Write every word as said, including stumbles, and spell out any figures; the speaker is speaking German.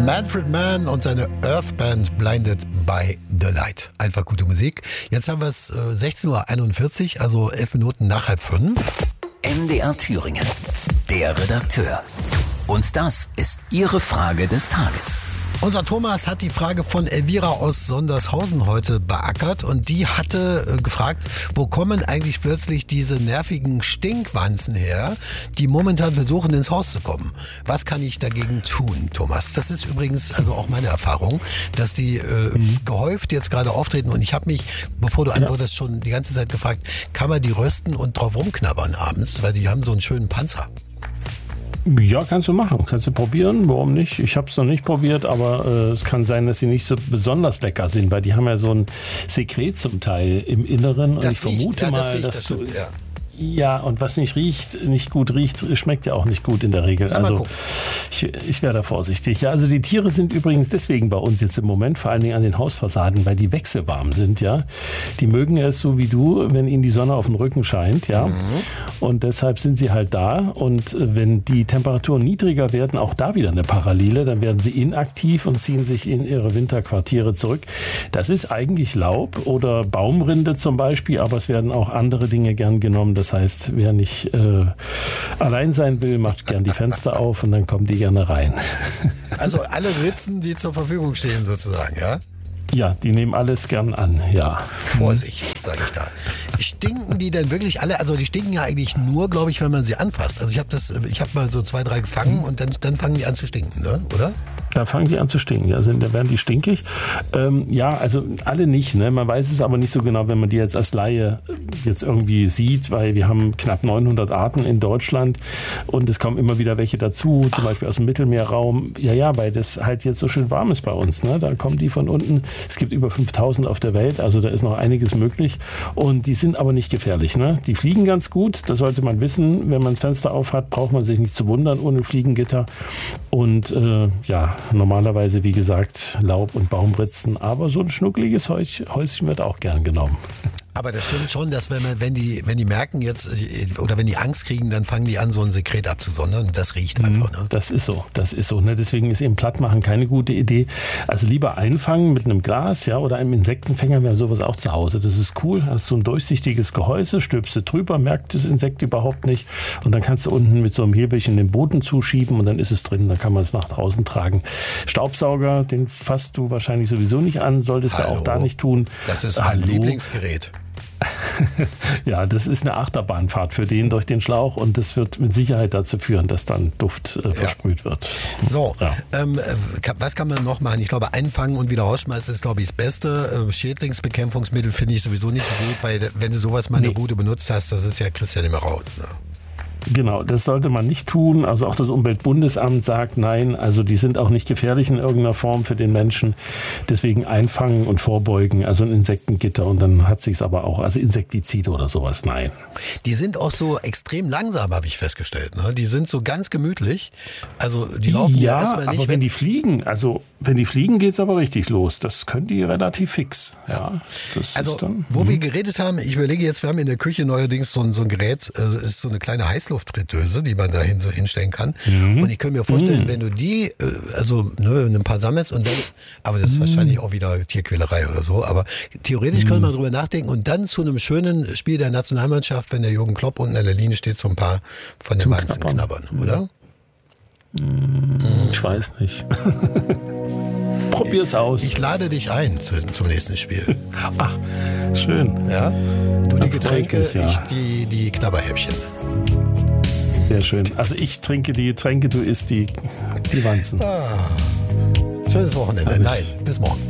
Manfred Mann und seine Earthband Blinded by the Light. Einfach gute Musik. Jetzt haben wir es äh, sechzehn Uhr einundvierzig, also elf Minuten nach halb fünf. M D R Thüringen, der Redakteur. Und das ist Ihre Frage des Tages. Unser Thomas hat die Frage von Elvira aus Sondershausen heute beackert und die hatte äh, gefragt, wo kommen eigentlich plötzlich diese nervigen Stinkwanzen her, die momentan versuchen ins Haus zu kommen. Was kann ich dagegen tun, Thomas? Das ist übrigens also auch meine Erfahrung, dass die äh, mhm. gehäuft jetzt gerade auftreten und ich habe mich, bevor du antwortest, ja. schon die ganze Zeit gefragt, kann man die rösten und drauf rumknabbern abends, weil die haben so einen schönen Panzer. Ja, kannst du machen. Kannst du probieren. Warum nicht? Ich habe es noch nicht probiert, aber äh, es kann sein, dass sie nicht so besonders lecker sind, weil die haben ja so ein Sekret zum Teil im Inneren. Und das ich vermute riecht, ja, das mal, riecht, dass das du... stimmt, ja. Ja, und was nicht riecht, nicht gut riecht, schmeckt ja auch nicht gut in der Regel. Ja, also ich, ich wäre da vorsichtig. Ja, also die Tiere sind übrigens deswegen bei uns jetzt im Moment, vor allen Dingen an den Hausfassaden, weil die wechselwarm sind, ja. Die mögen es so wie du, wenn ihnen die Sonne auf den Rücken scheint, ja. Mhm. Und deshalb sind sie halt da. Und wenn die Temperaturen niedriger werden, auch da wieder eine Parallele, dann werden sie inaktiv und ziehen sich in ihre Winterquartiere zurück. Das ist eigentlich Laub oder Baumrinde zum Beispiel, aber es werden auch andere Dinge gern genommen. Das heißt, wer nicht äh, allein sein will, macht gern die Fenster auf und dann kommen die gerne rein. Also alle Ritzen, die zur Verfügung stehen sozusagen, ja? Ja, die nehmen alles gern an, ja. Vorsicht, sage ich da. Stinken die denn wirklich alle? Also die stinken ja eigentlich nur, glaube ich, wenn man sie anfasst. Also ich habe das, ich habe mal so zwei, drei gefangen und dann, dann fangen die an zu stinken, ne? Oder? Da fangen die an zu stinken, also da werden die stinkig. Ähm, ja, also alle nicht, ne? Man weiß es aber nicht so genau, wenn man die jetzt als Laie jetzt irgendwie sieht, weil wir haben knapp neunhundert Arten in Deutschland und es kommen immer wieder welche dazu, zum Beispiel aus dem Mittelmeerraum. Ja, ja, weil das halt jetzt so schön warm ist bei uns, ne? Da kommen die von unten. Es gibt über fünftausend auf der Welt, also da ist noch einiges möglich und die sind aber nicht gefährlich, ne? Die fliegen ganz gut, das sollte man wissen. Wenn man das Fenster auf hat, braucht man sich nicht zu wundern ohne Fliegengitter und äh, ja, normalerweise, wie gesagt, Laub- und Baumritzen, aber so ein schnuckliges Häuschen wird auch gern genommen. Aber das stimmt schon, dass wenn man, wenn die, wenn die merken jetzt oder wenn die Angst kriegen, dann fangen die an, so ein Sekret abzusondern und das riecht einfach. Ne? Das ist so, das ist so. Ne? Deswegen ist eben Plattmachen keine gute Idee. Also lieber einfangen mit einem Glas, ja, oder einem Insektenfänger. Wir haben sowas auch zu Hause. Das ist cool. Hast so ein durchsichtiges Gehäuse, stülpst du drüber, merkt das Insekt überhaupt nicht und dann kannst du unten mit so einem Hebelchen den Boden zuschieben und dann ist es drin. Dann kann man es nach draußen tragen. Staubsauger, den fasst du wahrscheinlich sowieso nicht an, solltest du auch da nicht tun. Das ist mein Hallo. Lieblingsgerät. Ja, das ist eine Achterbahnfahrt für den durch den Schlauch und das wird mit Sicherheit dazu führen, dass dann Duft äh, versprüht ja. wird. So, ja. ähm, was kann man noch machen? Ich glaube, einfangen und wieder rausschmeißen ist, glaube ich, das Beste. Schädlingsbekämpfungsmittel finde ich sowieso nicht so gut, weil wenn du sowas mal nee. eine Bude benutzt hast, das ist ja, kriegst du ja nicht mehr raus. Ne? Genau, das sollte man nicht tun. Also auch das Umweltbundesamt sagt, nein, also die sind auch nicht gefährlich in irgendeiner Form für den Menschen. Deswegen einfangen und vorbeugen, also ein Insektengitter und dann hat sich's aber auch, also Insektizide oder sowas, nein. Die sind auch so extrem langsam, habe ich festgestellt. Ne? Die sind so ganz gemütlich. Also die laufen ja, ja erstmal nicht. Aber wenn weg. die fliegen, also wenn die fliegen, geht's aber richtig los. Das können die relativ fix. Ja, ja das also ist dann, wo mh. wir geredet haben, ich überlege jetzt, wir haben in der Küche neuerdings so ein, so ein Gerät, äh, ist so eine kleine Heißluftfritteuse, die man da hin, so hinstellen kann. Mhm. Und ich könnte mir vorstellen, mhm. wenn du die, äh, also ne, ein paar sammelst und dann, aber das ist mhm. wahrscheinlich auch wieder Tierquälerei oder so, aber theoretisch mhm. könnte man drüber nachdenken und dann zu einem schönen Spiel der Nationalmannschaft, wenn der Jürgen Klopp unten an der Linie steht, so ein paar von den Wanzen knabbern, oder? Mhm. Ich weiß nicht. Probier's aus. Ich lade dich ein zu, zum nächsten Spiel. Ach, schön. Ja? Du die Getränke, mich, ja. ich die, die Knabberhäppchen. Sehr schön. Also ich trinke die Getränke, du isst die, die Wanzen. Ah, schönes Wochenende. Nein, bis morgen.